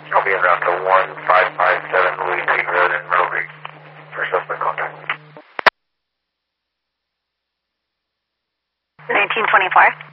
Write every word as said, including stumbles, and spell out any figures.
I'll be en route to one five five seven Louis Pete Road in Myrtle Beach for suspect contact. nineteen twenty-four.